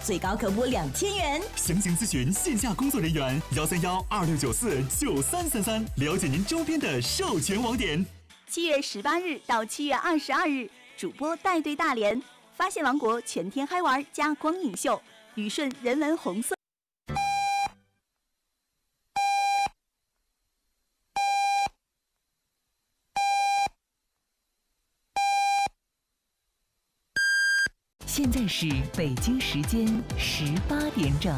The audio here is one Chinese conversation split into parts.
最高可拨2000元。 详情咨询线下工作人员13126949333，了解您周边的授权网点。 7月18日到7月22日，主播带队大连，发现王国全天嗨玩加光影秀，旅顺人文红色。 现在是北京时间18点整。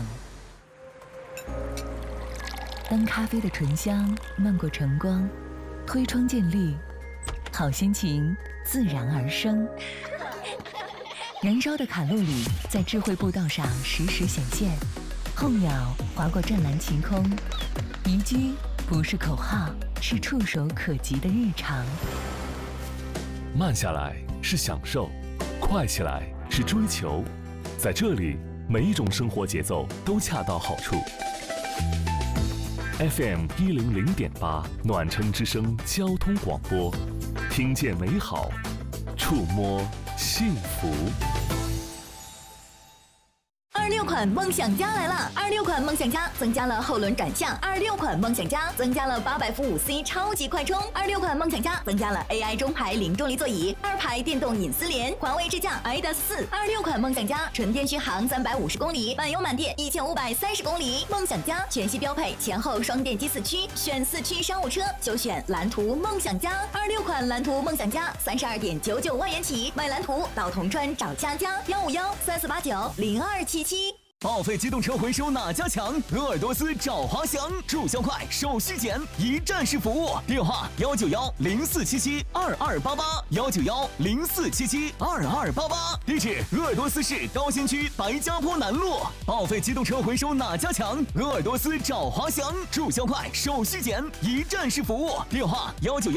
当咖啡的醇香漫过晨光，推窗见绿，好心情自然而生。燃烧的卡路里在智慧步道上实时显现，候鸟划过湛蓝晴空，宜居不是口号，是触手可及的日常。 慢下来是享受，快起来是追求，在这里，每一种生活节奏都恰到好处。FM 100.8暖城之声交通广播，听见美好，触摸幸福。 26款梦想家来了！26款梦想家增加了后轮转向，26款梦想家增加了800伏5C 超级快充，26款梦想家增加了 AI 中排零重力座椅，2排电动隐私联，环卫支架 iDAS4。26款梦想家纯电续航350公里，满油满电1530公里。梦想家全系标配前后双电机4驱，选4驱商务车就选蓝图梦想家。26款蓝图梦想家32.99万元起，买蓝图到铜川找佳佳，15134890277。 报废机动车回收哪家强？鄂尔多斯找华翔，注销快，手续简，一站式服务。电话19104772288，19104772288。地址：鄂尔多斯市高新区白家坡南路。报废机动车回收哪家强？鄂尔多斯找华翔，注销快，手续简，一站式服务。电话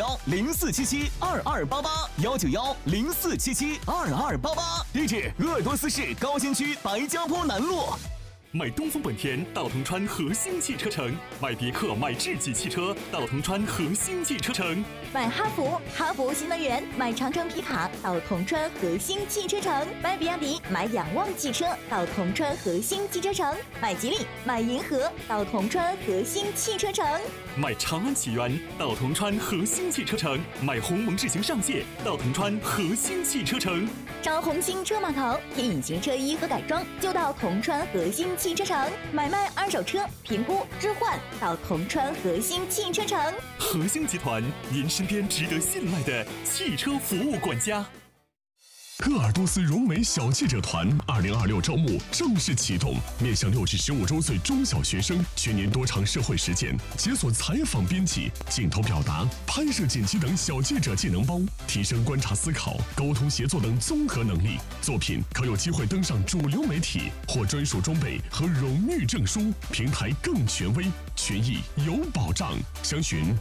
19104772288，19104772288。地址：鄂尔多斯市高新区白家坡南路。 买东风本田到铜川和兴汽车城，买别克买智己汽车到铜川和兴汽车城， 买哈弗新能源，买长城皮卡到铜川和兴汽车城，买比亚迪买仰望汽车到铜川和兴汽车城，买吉利买银河到铜川和兴汽车城， 买长安启源到铜川和兴汽车城，买鸿蒙智行上界到铜川和兴汽车城。 找红星车码头添引擎车衣和改装就到铜川和兴汽车城，买卖二手车评估置换到铜川和兴汽车城。 和兴集团，您身边值得信赖的汽车服务管家。 鄂尔多斯融美小记者团2026招募正式启动，面向6至15周岁中小学生，全年多场社会实践，解锁采访编辑、镜头表达、拍摄剪辑等小记者技能包，提升观察思考、沟通协作等综合能力。作品可有机会登上主流媒体，获专属装备和荣誉证书，平台更权威，权益有保障。详询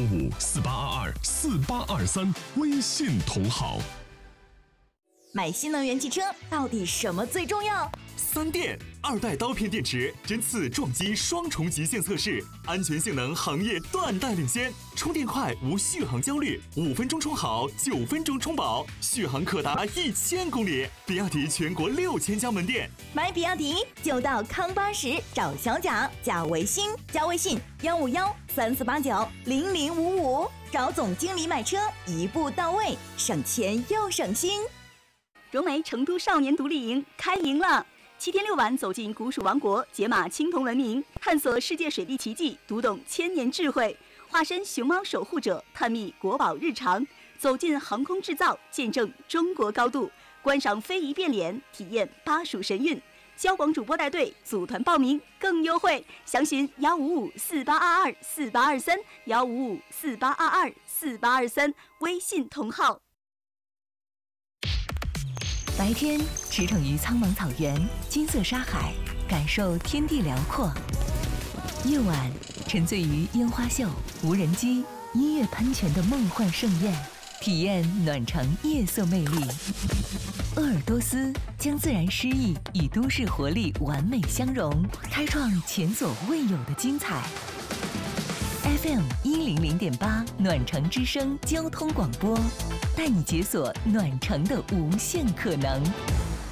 15548224823，微信同号。 买新能源汽车到底什么最重要 ？3电2代刀片电池，针刺撞击双重极限测试，安全性能行业断代领先，充电快无续航焦虑，5分钟充好，9分钟充饱，续航可达1000公里。比亚迪全国6000家门店， 买比亚迪就到康80找小贾，加微信15134890055，找总经理买车，一步到位，省钱又省心。 融媒成都少年独立营开营了！7天6晚，走进古蜀王国，解码青铜文明，探索世界水利奇迹，读懂千年智慧，化身熊猫守护者，探秘国宝日常，走进航空制造，见证中国高度，观赏非遗变脸，体验巴蜀神韵。交广主播带队，组团报名更优惠，详询15548224823，15548224823，微信同号。 白天驰骋于苍茫草原、金色沙海，感受天地辽阔；夜晚沉醉于烟花秀、无人机、音乐喷泉的梦幻盛宴，体验暖城夜色魅力。鄂尔多斯将自然诗意与都市活力完美相融，开创前所未有的精彩。FM 100.8暖城之声交通广播，带你解锁暖城的无限可能。